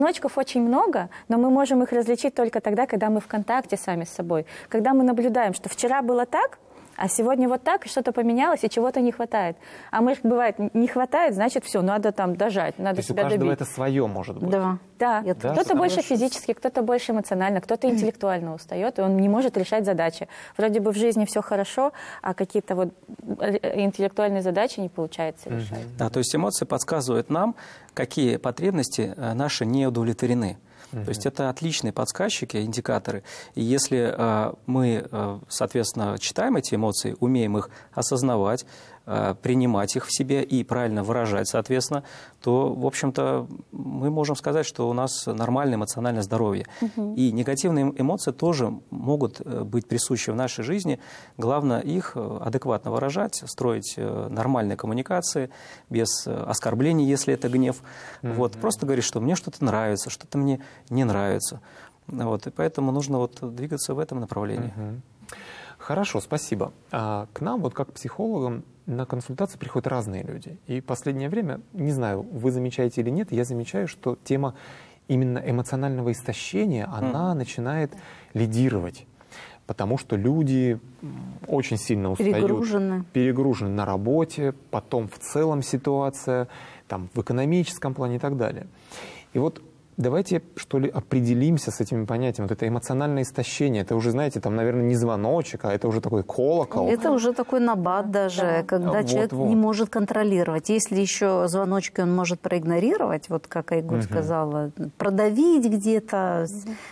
Звоночков очень много, но мы можем их различить только тогда, когда мы в контакте сами с собой. Когда мы наблюдаем, что вчера было так, а сегодня вот так, и что-то поменялось, и чего-то не хватает. А мы, бывает, не хватает, значит, все, надо там дожать, надо себя добить. То есть у каждого это свое может быть? Да. Да. Кто-то больше физически, кто-то больше эмоционально, кто-то интеллектуально устает, и он не может решать задачи. Вроде бы в жизни все хорошо, а какие-то вот интеллектуальные задачи не получается решать. Да, то есть эмоции подсказывают нам, какие потребности наши не удовлетворены. То есть это отличные подсказчики, индикаторы. И если мы, соответственно, читаем эти эмоции, умеем их осознавать, принимать их в себе и правильно выражать, соответственно, то, в общем-то, мы можем сказать, что у нас нормальное эмоциональное здоровье. И негативные эмоции тоже могут быть присущи в нашей жизни. Главное их адекватно выражать, строить нормальные коммуникации, без оскорблений, если это гнев. Вот. Просто говорить, что мне что-то нравится, что-то мне не нравится. Вот. И поэтому нужно вот двигаться в этом направлении. Хорошо, спасибо. К нам, вот как к психологам, на консультации приходят разные люди. И в последнее время, не знаю, вы замечаете или нет, я замечаю, что тема именно эмоционального истощения, она начинает лидировать. Потому что люди очень сильно устают, перегружены на работе, потом в целом ситуация, там, в экономическом плане и так далее. И вот давайте, что ли, определимся с этими понятиями. Вот это эмоциональное истощение, это уже, знаете, там, наверное, не звоночек, а это уже такой колокол. Это уже такой набат даже, когда человек не может контролировать. Если еще звоночки он может проигнорировать, вот как Айгуль сказала, продавить где-то,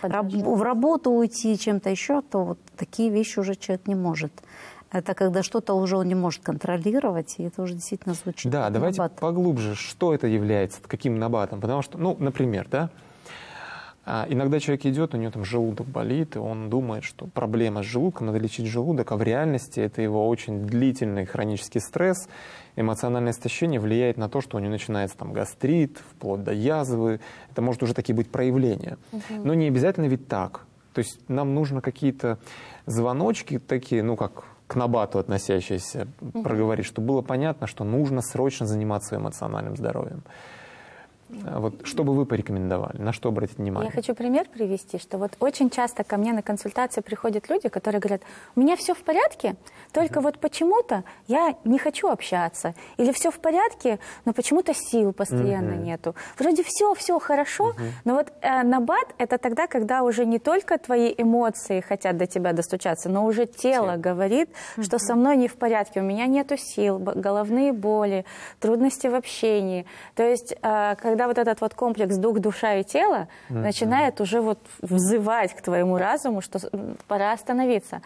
в работу уйти, чем-то еще, то вот такие вещи уже человек не может. Это когда что-то уже он не может контролировать, и это уже действительно звучит. Да, давайте поглубже, что это является, каким набатом. Потому что, ну, например, да, иногда человек идет, у него там желудок болит, и он думает, что проблема с желудком, надо лечить желудок, а в реальности это его очень длительный хронический стресс, эмоциональное истощение влияет на то, что у него начинается там гастрит, вплоть до язвы. Это может уже такие быть проявления. Но не обязательно ведь так. То есть нам нужно какие-то звоночки такие, ну, как к набату относящиеся, проговорить, чтобы было понятно, что нужно срочно заниматься эмоциональным здоровьем. Вот, что бы вы порекомендовали? На что обратить внимание? Я хочу пример привести, что вот очень часто ко мне на консультации приходят люди, которые говорят, у меня все в порядке, только вот почему-то я не хочу общаться. Или все в порядке, но почему-то сил постоянно нету. Вроде все хорошо, но вот набат — это тогда, когда уже не только твои эмоции хотят до тебя достучаться, но уже тело говорит, что со мной не в порядке, у меня нету сил, головные боли, трудности в общении. То есть, когда вот этот вот комплекс дух, душа и тело начинает уже вот взывать к твоему разуму, что пора остановиться.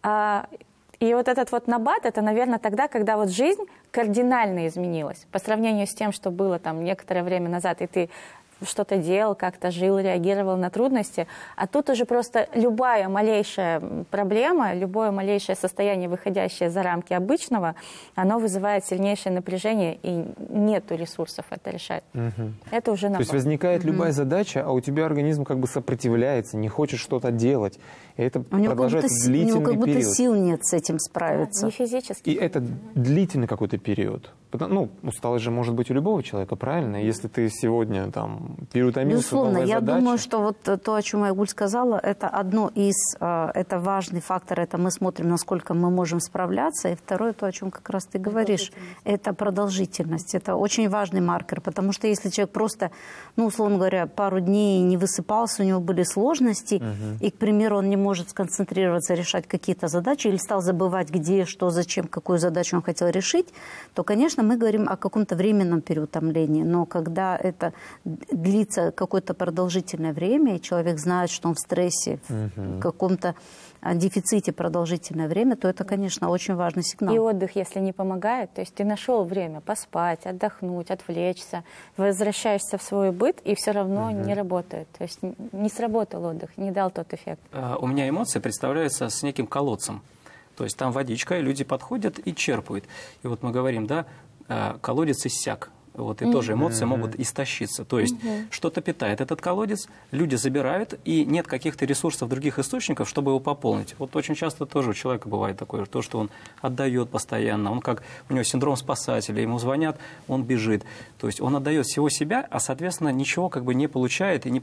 И вот этот вот набат, это, наверное, тогда, когда вот жизнь кардинально изменилась по сравнению с тем, что было там некоторое время назад, и ты что-то делал, как-то жил, реагировал на трудности. А тут уже просто любая малейшая проблема, любое малейшее состояние, выходящее за рамки обычного, оно вызывает сильнейшее напряжение, и нету ресурсов это решать. Это уже набор. То есть возникает любая задача, а у тебя организм как бы сопротивляется, не хочет что-то делать. И это продолжается длительный период. У него как будто сил нет с этим справиться. Не физически. И это длительный какой-то период. Ну, усталость же может быть у любого человека, правильно? Если ты сегодня там переутомился, безусловно, я задача. думаю, что вот то, о чем Айгуль сказала, это одно из, это важный фактор, это мы смотрим, насколько мы можем справляться, и второе, то, о чем как раз ты говоришь, это продолжительность, это очень важный маркер, потому что если человек просто, ну, условно говоря, пару дней не высыпался, у него были сложности, и, к примеру, он не может сконцентрироваться, решать какие-то задачи, или стал забывать, где, что, зачем, какую задачу он хотел решить, то, конечно, мы говорим о каком-то временном переутомлении, но когда это длится какое-то продолжительное время, и человек знает, что он в стрессе, в каком-то дефиците продолжительное время, то это, конечно, очень важный сигнал. И отдых, если не помогает, то есть ты нашел время поспать, отдохнуть, отвлечься, возвращаешься в свой быт, и все равно не работает. То есть не сработал отдых, не дал тот эффект. У меня эмоции представляются с неким колодцем. То есть там водичка, и люди подходят и черпают. И вот мы говорим, да, колодец иссяк. Вот, и тоже эмоции могут истощиться. То есть что-то питает этот колодец, люди забирают, и нет каких-то ресурсов других источников, чтобы его пополнить. Вот очень часто тоже у человека бывает такое, то, что он отдает постоянно, он как, у него синдром спасателя, ему звонят, он бежит. То есть он отдает всего себя, а, соответственно, ничего как бы не получает и не